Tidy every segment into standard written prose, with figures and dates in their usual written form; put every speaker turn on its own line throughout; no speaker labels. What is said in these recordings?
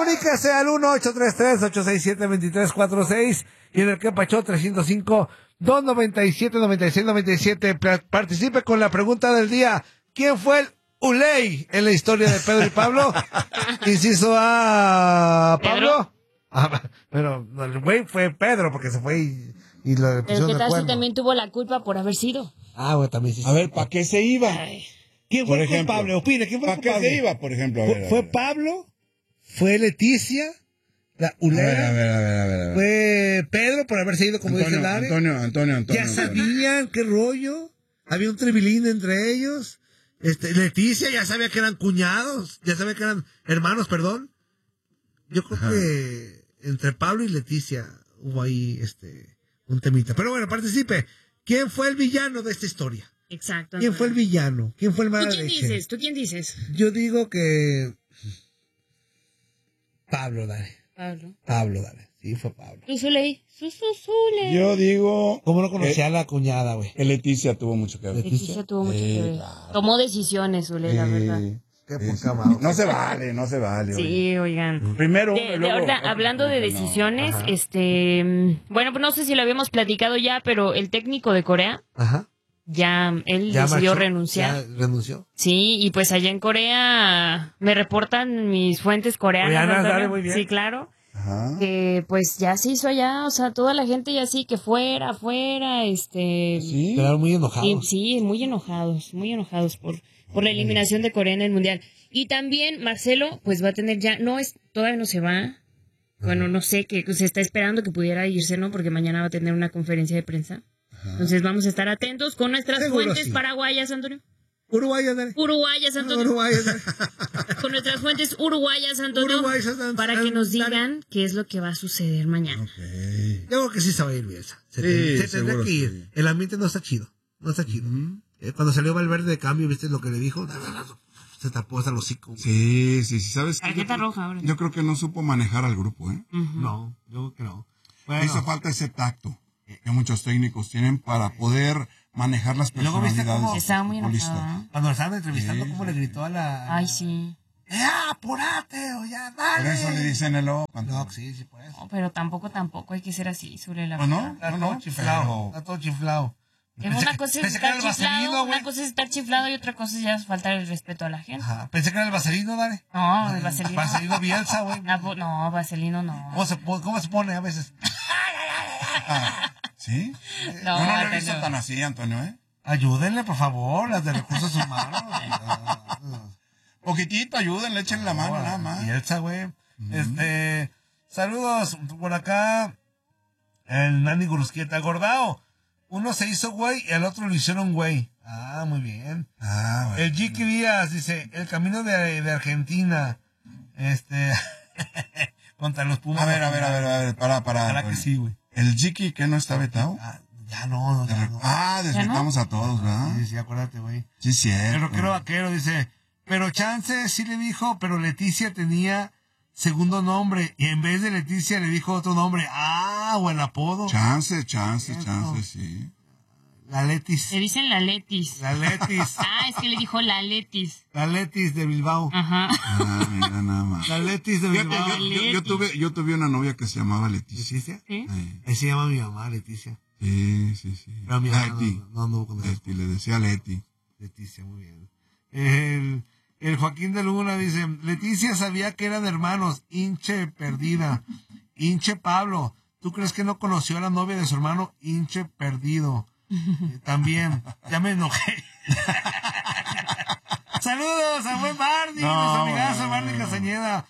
Comuníquese al 1-833-867-2346 y en el que Pacho 305-297-9697. Participe con la pregunta del día. ¿Quién fue el Uley en la historia de Pedro y Pablo? Inciso A, Pablo. Pero el güey fue Pedro porque se fue y lo
Pero ¿qué tal si también tuvo la culpa por haber sido?
Güey, también sí.
A ver, ¿para qué se iba?
¿Quién fue el culpable? Opine, ¿quién fue el culpable?
¿Para qué se iba, por ejemplo?
¿Fue Pablo? ¿Fue Leticia? ¿La Ulea?
A ver.
¿Fue Pedro por haberse ido, como dice Lare?
Antonio.
¿Ya sabían qué rollo? ¿Había un tribilín entre ellos? Leticia ya sabía que eran cuñados, ya sabía que eran hermanos, perdón. Yo creo que entre Pablo y Leticia hubo ahí un temita. Pero bueno, participe. ¿Quién fue el villano de esta historia?
Exacto.
¿Quién fue el villano? ¿Quién fue el malo?
¿Tú quién dices?
Yo digo que Pablo, dale. Pablo, dale. Sí, fue Pablo.
Zule.
Yo digo...
¿Cómo no conocía a la cuñada, güey?
Que Leticia tuvo mucho que ver.
Leticia tuvo mucho que ver. Claro. Tomó decisiones, Zule, la verdad.
No se vale.
Sí, oigan.
Primero
ahorita, hablando de decisiones, bueno, pues no sé si lo habíamos platicado ya, pero el técnico de Corea, él decidió renunciar.
¿Ya renunció?
Sí, y pues allá en Corea me reportan mis fuentes coreanas.
Dale, muy bien.
Sí, claro. Que pues ya se hizo allá, o sea, toda la gente ya sí, que fuera.
Sí, quedaron muy enojados.
Sí, muy enojados por la eliminación de Corea en el Mundial. Y también Marcelo, pues va a tener todavía no se va. Bueno, no sé, que se está esperando que pudiera irse, ¿no? Porque mañana va a tener una conferencia de prensa. Entonces vamos a estar atentos con nuestras fuentes paraguayas, Antonio.
Uruguayas, dale.
Antonio. Con nuestras fuentes uruguayas, Antonio. Para que nos digan qué es lo que va a suceder mañana.
Okay. Yo creo que sí se va a ir Bielsa. Se tendrá que ir. Sí. El ambiente no está chido. Cuando salió Valverde de cambio, ¿viste lo que le dijo? Se tapó hasta los hocico.
Sí, ¿sabes?
Tarjeta roja ahora.
Yo creo que no supo manejar al grupo, ¿eh?
No, yo creo que no.
Bueno. Hizo falta ese tacto que muchos técnicos tienen para poder manejar las personalidades.
Estaba muy enojado.
Cuando lo estaban entrevistando, cómo le gritó a la...
Ay, sí.
¡Apúrate! O ya, dale.
Por eso le dicen el ojo.
No, sí, por eso.
No, pero tampoco hay que ser así, sobre la
verdad.
No, está todo chiflado.
Una cosa es estar chiflado y otra cosa es ya faltar el respeto a la gente.
Pensé que era el vaselino, dale.
No, el vaselino.
Vaselino Bielsa, güey.
No, vaselino no.
¿Cómo se pone a veces?
¿Sí?
No,
yo no lo he visto tan así, Antonio, ¿eh?
Ayúdenle, por favor, las de recursos humanos.
Poquitito, ayúdenle, échenle la mano, nada más.
Bielsa, güey. Saludos por acá. El Nani Gurusquieta. Gordao. Uno se hizo güey y al otro lo hicieron güey. Muy bien.
Bueno.
El Jiki Díaz dice, el camino de Argentina. Contra los Pumas.
A ver, para.
Ojalá que sí, güey.
¿El Jiki que no está vetado?
Ya no.
Desvetamos a todos, ¿verdad?
Sí, acuérdate, güey.
Sí, cierto.
El rockero vaquero dice, pero Chance sí le dijo, pero Leticia tenía segundo nombre y en vez de Leticia le dijo otro nombre. O el apodo.
Chance, sí.
La Letis.
Le dicen la Letis.
La Letis.
Es que le dijo la Letis.
La Letis de Bilbao.
Ajá.
Mira nada más.
La Letis de Bilbao.
Yo tuve una novia que se llamaba Leticia.
¿Leticia?
Sí.
Ahí se llama mi mamá, Leticia.
Sí.
Pero mi
Leti.
No,
Leti, le decía Leti.
Leticia, muy bien. El Joaquín de Luna dice, Leticia sabía que eran hermanos, hinche perdida. Hinche Pablo, ¿tú crees que no conoció a la novia de su hermano? Hinche perdido. También, ya me enojé. Saludos a buen Barney, nuestro amigazo Barney Castañeda.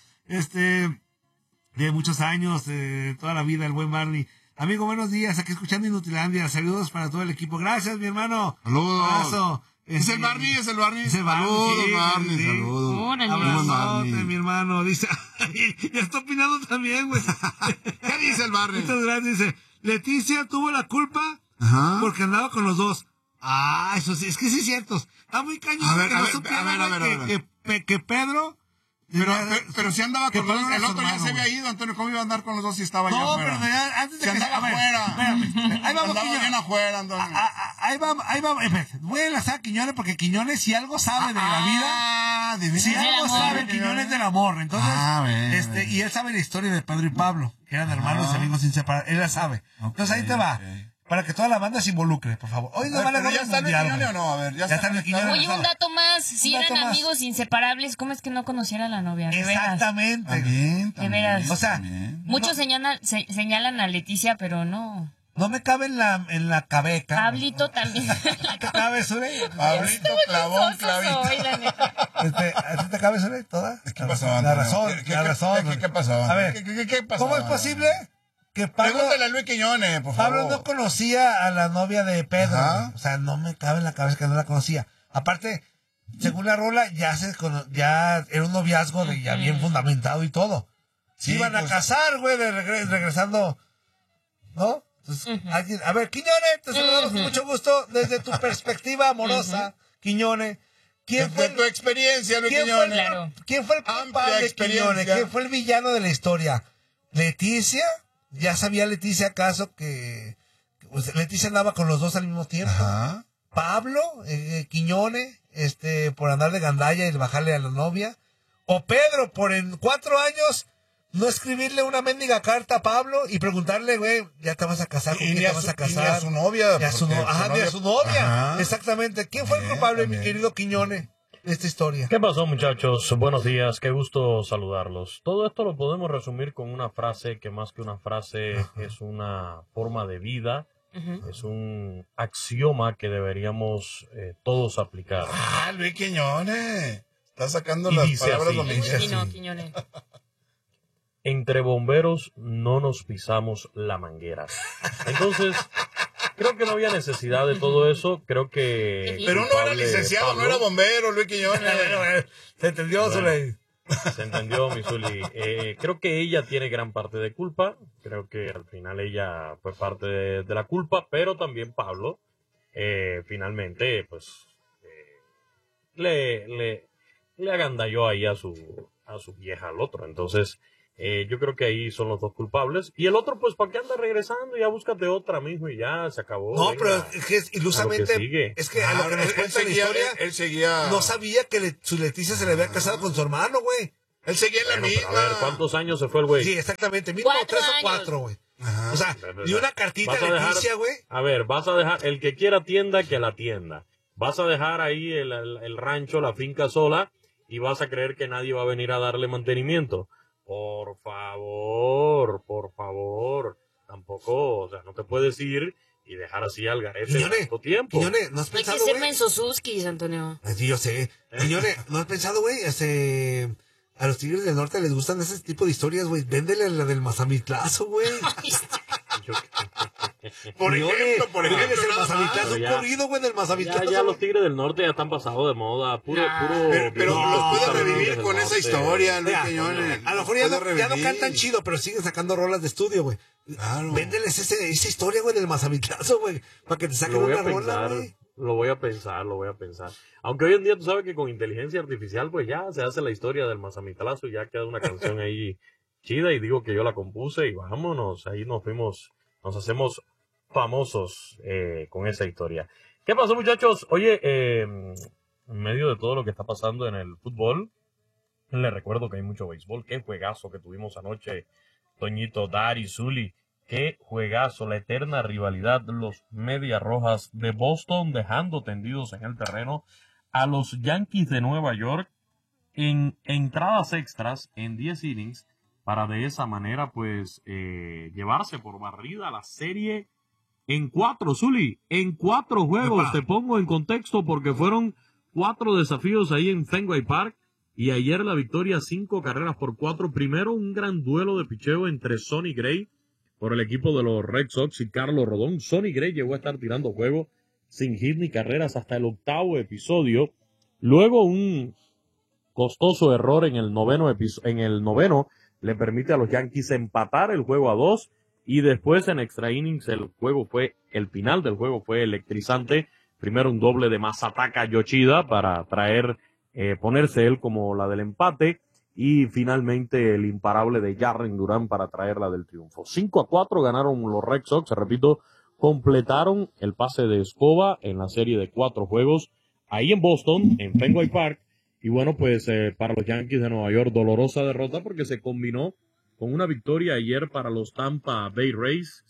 De muchos años, toda la vida, el buen Barney. Amigo, buenos días, aquí escuchando Inutilandia. Saludos para todo el equipo. Gracias, mi hermano.
Saludos. Es el Barney. Saludos, Barney,
sí.
saludos.
Abrazote, mi hermano. Dice, ya está opinando también, güey.
¿Qué dice el Barney?
Muchas gracias. Dice, Leticia tuvo la culpa porque andaba con los dos. Eso sí, es que sí es cierto. Está muy cañón.
A ver.
Que Pedro
Pero si andaba con los dos, el otro ya se había ido, Antonio, ¿cómo iba a andar con los dos si estaba allá afuera?
No, pero antes de
se
que
andaba afuera.
Ahí vamos,
andaba bien afuera, Antonio.
Ahí vamos. Voy a enlazar a Quiñones porque Quiñones si algo sabe de la vida, si algo sabe Quiñones del amor. Entonces, y él sabe la historia de Pedro y Pablo, que eran hermanos y amigos inseparables. Él la sabe. Entonces ahí te va. Para que toda la banda se involucre, por favor. Hoy no vale
¿Ya está el Quiñones o no? A ver, ya está el Quiñones.
Oye, un dato más. Si eran amigos inseparables, ¿cómo es que no conociera a la novia?
Exactamente.
De veras.
O sea,
muchos señalan a Leticia, pero no.
No me cabe en la cabeca.
Pablito también.
¿Te cabe, Sure?
Pablito clavó un clavito.
¿A ti te cabe, Sure? ¿Toda?
¿Qué pasó,
La razón.
¿Qué pasó?
A ver,
¿Qué pasó?
¿cómo es posible que Pablo...
Pregúntale a Luis Quiñones, por favor.
Pablo no conocía a la novia de Pedro.
Ajá.
O sea, no me cabe en la cabeza que no la conocía. Aparte, según la rola, ya era un noviazgo de ya bien fundamentado y todo. Se iban a casar, güey, regresando, ¿no? Entonces, a ver, Quiñones, te saludamos con mucho gusto desde tu perspectiva amorosa, Quiñones. ¿Quién fue
tu experiencia, Luis Quiñones?
¿Quién fue el culpable de Quiñones? ¿Quién fue el villano de la historia? ¿Leticia? ¿Ya sabía Leticia acaso que Leticia andaba con los dos al mismo tiempo?
Ajá.
¿Pablo? ¿Quiñones? Por andar de gandalla y bajarle a la novia. ¿O Pedro por en 4 años no escribirle una mendiga carta a Pablo y preguntarle, güey, ya te vas a casar, ¿con quién te vas a casar?
Ni a su novia.
Ni a su novia.
Ajá.
Exactamente. ¿Quién fue el culpable, mi querido Quiñones, de esta historia?
¿Qué pasó, muchachos? Buenos días, qué gusto saludarlos. Todo esto lo podemos resumir con una frase que más que una frase es una forma de vida, es un axioma que deberíamos todos aplicar.
Luis Quiñones. Está sacando
Y
las
dice
palabras
así.
dominguesas.
Quiñones.
Entre bomberos no nos pisamos la manguera. Entonces, creo que no había necesidad de todo eso. Creo que...
Pero no era licenciado,
Pablo,
no era bombero, Luis Quiñones.
¿Se entendió, Zuley?
Se entendió, mi Zuli. Creo que ella tiene gran parte de culpa. Creo que al final ella fue parte de la culpa, pero también Pablo, finalmente, pues, le agandalló ahí a su vieja al otro. Entonces, yo creo que ahí son los dos culpables. Y el otro, pues, ¿para qué anda regresando? Ya búscate otra, mijo, y ya se acabó.
No,
venga,
pero es que ilusamente, es que a lo que nos cuenta la historia,
él seguía...
no sabía que su Leticia se le había casado con su hermano, güey.
Él seguía en la
Bueno,
misma.
pero a ver, ¿cuántos años se fue el güey?
Sí, exactamente, mínimo
4
3 o
años.
4, güey. O sea, y una cartita
Vas a
de
dejar-
Leticia, güey.
A ver, vas a dejar, el que quiera tienda, que la tienda. Vas a dejar ahí el rancho, la finca sola, y vas a creer que nadie va a venir a darle mantenimiento. Por favor. Tampoco, o sea, no te puedes ir y dejar así al garete tanto tiempo.
Quiñones, ¿no has
Hay que
pensado,
ser
güey?
mensosuskis, Antonio.
Sí, yo sé. Quiñones, ¿no has pensado, güey? A los Tigres del Norte les gustan ese tipo de historias, güey. Véndele la del Mazamitlazo, güey.
Por ejemplo,
véndeles el
nada más.
Mazamitlazo, un
Pero ya-
corrido, güey, del Mazamitlazo.
Ya los Tigres del Norte ya están pasados de moda, puro.
Pero
No,
los puede
Tigres
revivir
del
con esa
Norte.
historia, Luis
Mira,
Quiñones.
a lo mejor ya no cantan chido, pero siguen sacando rolas de estudio, güey.
Claro.
Véndeles esa historia, güey, del Mazamitlazo, güey, para que te saquen
Lo voy
una
a
rola,
pensar,
güey.
lo voy a pensar. Aunque hoy en día tú sabes que con inteligencia artificial, pues ya se hace la historia del Mazamitlazo y ya queda una canción ahí chida y digo que yo la compuse y vámonos, ahí nos hacemos famosos con esa historia. ¿Qué pasó, muchachos? Oye, en medio de todo lo que está pasando en el fútbol, les recuerdo que hay mucho béisbol. Qué juegazo que tuvimos anoche, Toñito, Dari, Zuli. Qué juegazo, la eterna rivalidad, los Medias Rojas de Boston dejando tendidos en el terreno a los Yankees de Nueva York en entradas extras en 10 innings para de esa manera pues llevarse por barrida la serie en 4, Zuli, en 4 juegos.
Epa.
Te pongo en contexto porque fueron 4 desafíos ahí en Fenway Park y ayer la victoria 5 carreras por 4. Primero un gran duelo de picheo entre Sonny Gray por el equipo de los Red Sox y Carlos Rodón. Sonny Gray llegó a estar tirando juego sin hit ni carreras hasta el 8º episodio. Luego un costoso error en el noveno le permite a los Yankees empatar el juego a 2 y después en extra innings el final del juego fue electrizante. Primero un doble de Masataka Yoshida para ponerse él como la del empate y finalmente el imparable de Jarren Duran para traerla del triunfo. 5-4 ganaron los Red Sox, repito, completaron el pase de escoba en la serie de 4 juegos ahí en Boston, en Fenway Park, y bueno, pues para los Yankees de Nueva York, dolorosa derrota porque se combinó con una victoria ayer para los Tampa Bay Rays,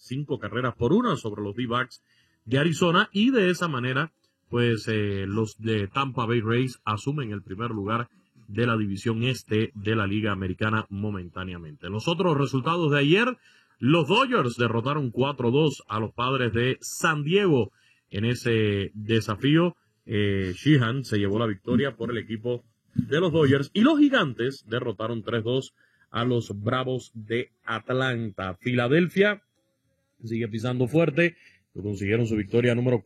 5-1 sobre los D-Backs de Arizona, y de esa manera, pues los de Tampa Bay Rays asumen el primer lugar de la división este de la Liga Americana momentáneamente. Los otros resultados de ayer, los Dodgers derrotaron 4-2 a los Padres de San Diego en ese desafío. Sheehan se llevó la victoria por el equipo de los Dodgers y los Gigantes derrotaron 3-2 a los Bravos de Atlanta. Filadelfia sigue pisando fuerte, consiguieron su victoria número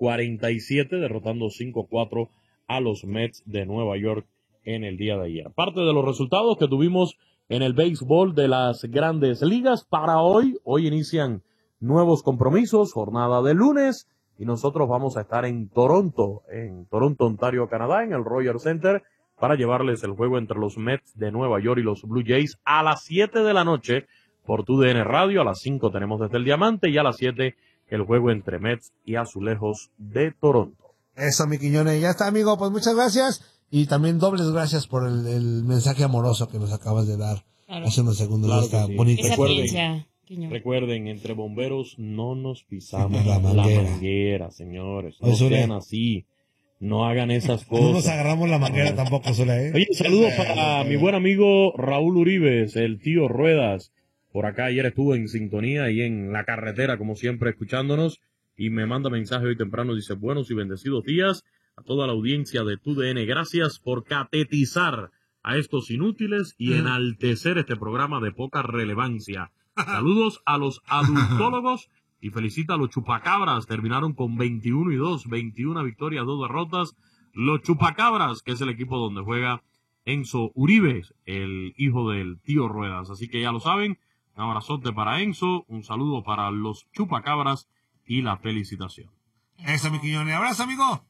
47 derrotando 5-4 a los Mets de Nueva York en el día de ayer. Parte de los resultados que tuvimos en el béisbol de las grandes ligas para hoy inician nuevos compromisos, jornada de lunes, y nosotros vamos a estar en Toronto, Ontario, Canadá, en el Rogers Center, para llevarles el juego entre los Mets de Nueva York y los Blue Jays a las 7 de la noche por TUDN Radio. A las 5 tenemos desde el Diamante y a las 7 el juego entre Mets y Azulejos de Toronto.
Eso, mi Quiñones. Ya está, amigo. Pues muchas gracias. Y también dobles gracias por el mensaje amoroso que nos acabas de dar hace unos segundos.
Claro
esta
sí.
bonita.
Recuerden, entre bomberos no nos pisamos la manguera, señores. No sean así. No hagan esas cosas.
No nos agarramos la manguera tampoco, Zule, ¿eh?
Oye, saludos para mi buen amigo Raúl Uribes, el tío Ruedas. Por acá ayer estuvo en sintonía y en la carretera, como siempre, escuchándonos. Y me manda mensaje hoy temprano. Dice, buenos y bendecidos días a toda la audiencia de TUDN. Gracias por catetizar a estos inútiles y enaltecer este programa de poca relevancia. Saludos a los adultólogos y felicita a los chupacabras. Terminaron con 21-2, 21 victorias, 2 derrotas. Los chupacabras, que es el equipo donde juega Enzo Uribe, el hijo del tío Ruedas. Así que ya lo saben, un abrazote para Enzo, un saludo para los chupacabras y la felicitación.
Eso, mi Quiñones. Abrazo, amigo.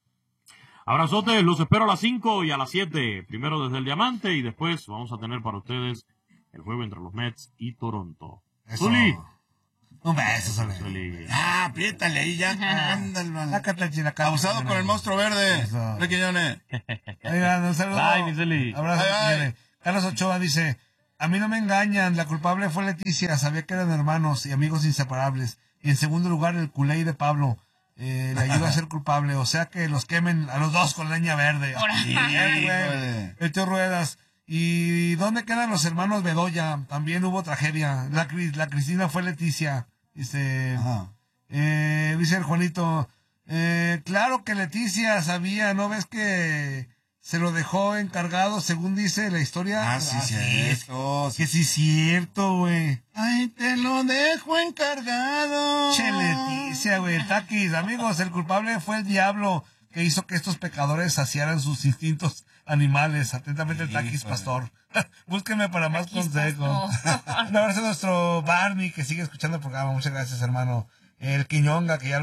Abrazotes, los espero a las 5 y a las 7. Primero desde el Diamante y después vamos a tener para ustedes el juego entre los Mets y Toronto.
Zuli. Un beso,
Zuli.
Apriétale ahí ya. Ándale,
Abusado
por el monstruo verde. Quiñones.
Oigan, un saludo.
Ay, mi Zuli.
Abrazo, Quiñones. Carlos Ochoa dice, a mí no me engañan, la culpable fue Leticia, sabía que eran hermanos y amigos inseparables. Y en segundo lugar, el culé de Pablo. Le ayuda a ser culpable, o sea que los quemen a los dos con leña verde. El tío Ruedas. ¿Y dónde quedan los hermanos Bedoya? También hubo tragedia. La Cristina fue Leticia. Dice el Juanito. Claro que Leticia sabía, ¿no ves que se lo dejó encargado, según dice la historia?
Sí, cierto.
Que sí es cierto, güey.
Ay, te lo dejo encargado.
Che, Leticia, güey. Taquis, amigos, el culpable fue el diablo que hizo que estos pecadores saciaran sus instintos animales. Atentamente el Taquis Pastor. Búsqueme para más consejos. Un abrazo a nuestro Barney que sigue escuchando el programa. Muchas gracias, hermano. El Quiñonga, que ya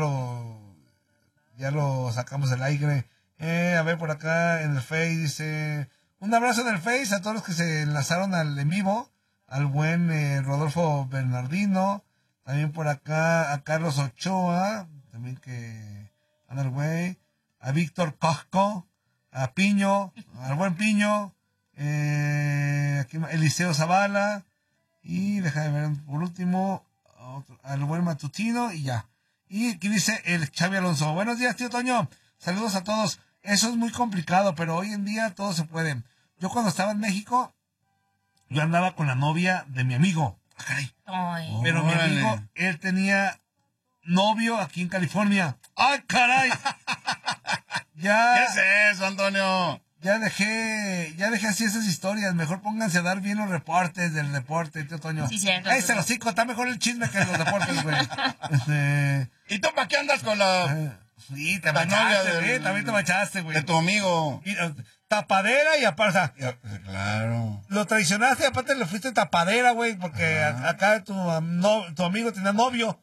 lo sacamos del aire. A ver, por acá en el Face dice, un abrazo en el Face a todos los que se enlazaron al en vivo, al buen Rodolfo Bernardino, también por acá a Carlos Ochoa, también que anda el güey, a Víctor Cosco, a Piño, al buen Piño, aquí Eliseo Zavala, y déjame ver por último, al buen Matutino, y ya. Y aquí dice el Xavi Alonso, buenos días, tío Toño. Saludos a todos. Eso es muy complicado, pero hoy en día todo se puede. Yo cuando estaba en México, yo andaba con la novia de mi amigo. Caray. Pero mi amigo, él tenía novio aquí en California. ¡Ay, caray! Ya.
¿Qué es eso, Antonio?
Ya dejé así esas historias. Mejor pónganse a dar bien los reportes del deporte, tío Toño.
Sí, cierto.
Ahí se los cico, está mejor el chisme que los deportes, güey.
¿Y tú para qué andas con la
Sí, te machaste, güey. También te machaste, güey.
de tu amigo?
Y, tapadera y aparte, o sea,
Claro.
lo traicionaste y aparte le fuiste tapadera, güey, porque acá tu amigo tenía novio.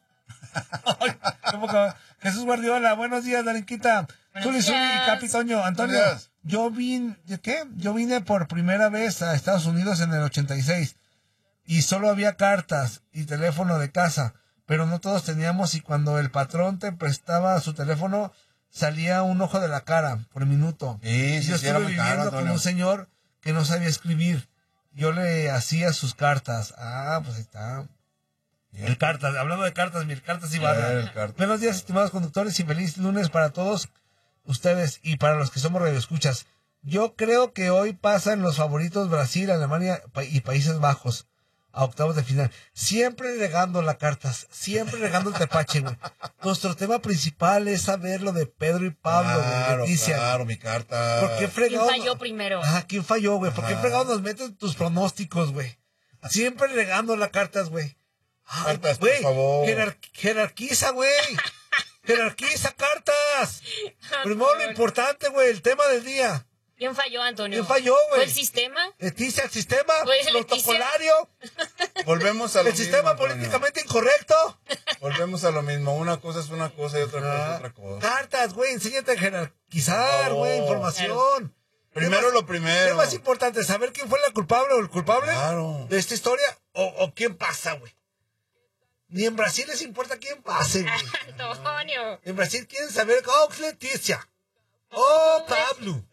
Jesús Guardiola, buenos días, Darinquita. Zuli, y Capi Toño, Antonio, Yo vine por primera vez a Estados Unidos en el 86 y solo había cartas y teléfono de casa, pero no todos teníamos y cuando el patrón te prestaba su teléfono salía un ojo de la cara por minuto.
Sí,
Yo
sí, era
estuve
muy caro,
viviendo con
Antonio.
un señor que no sabía escribir. Yo le hacía sus cartas. Pues ahí está. El cartas, hablando de cartas, mi cartas Ibarra.
El cartas.
Buenos días, estimados conductores, y feliz lunes para todos ustedes y para los que somos radioescuchas. Yo creo que hoy pasan los favoritos Brasil, Alemania y Países Bajos a octavos de final. Siempre regando la cartas, siempre regando el tepache, güey. Nuestro tema principal es saber lo de Pedro y Pablo, güey,
Claro,
Leticia.
claro, mi carta.
¿Por qué
¿Quién
fregado?
falló primero?
Ajá, ¿quién falló, güey? ¿Por qué
Ajá.
fregado nos meten tus pronósticos, güey? Siempre regando las cartas, güey. Ay,
Cartas, por
güey,
favor.
jerarquiza, güey. Jerarquiza cartas. Primero lo importante, güey, el tema del día.
¿Quién falló, Antonio?
¿Quién falló, güey?
¿Fue el sistema?
Leticia, el sistema
Pues, Leticia.
protocolario,
Volvemos a lo
el sistema
mismo, Antonio.
políticamente incorrecto.
Volvemos a lo mismo. Una cosa es una cosa y otra cosa es otra cosa.
Cartas, güey, enséñate a jerarquizar,
Por
güey,
favor.
información.
Primero
¿Qué más-
lo primero.
¿Qué más importante? ¿Saber quién fue la culpable o el culpable
Claro.
de esta historia? ¿O quién pasa, güey? Ni en Brasil les importa quién pase, güey.
Antonio.
En Brasil quieren saber, Leticia. Oh, Pablo.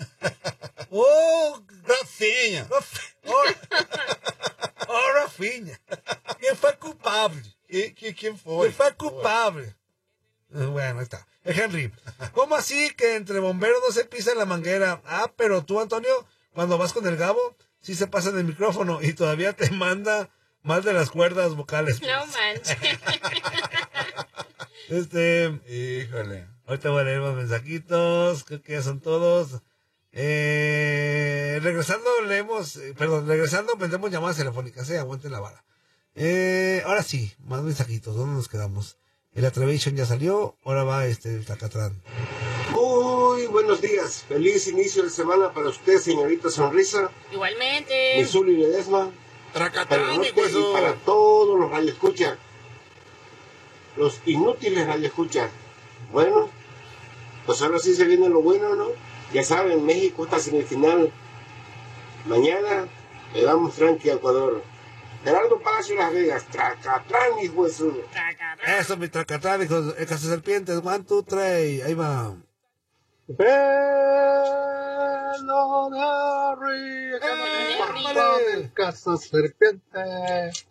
Oh,
Rafinha.
Rafinha. ¿Quién fue culpable?
¿Quién fue?
¿Quién fue culpable? Bueno, ahí está. Henry, ¿cómo así que entre bomberos no se pisa la manguera? Ah, pero tú, Antonio, cuando vas con el Gabo, sí se pasa en el micrófono y todavía te manda más de las cuerdas vocales.
No manches.
Híjole.
Ahorita voy a leer más mensajitos, creo que ya son todos. Regresando vendemos llamadas telefónicas, aguanten la vara. Ahora sí, más mensajitos, ¿dónde nos quedamos? El Atreviation ya salió, ahora va el Tacatrán.
Muy buenos días, feliz inicio de semana para usted, señorita Sonrisa,
Igualmente.
Misuli Ledesma, para
Tracatrán,
usted
pues,
y para todos los radioescuchas, los inútiles radioescuchas. Bueno, pues ahora sí se viene lo bueno, ¿no? Ya saben, México está semifinal. Mañana le damos tranqui a Ecuador. Gerardo Palacio Las Vegas, Tracatrán, hijo de su...
Eso, mi Tacatrán, hijos, el caza serpientes, 1, 2, 3, ahí va.
Pelo de arriba,
¡Ándale!
el caza serpiente.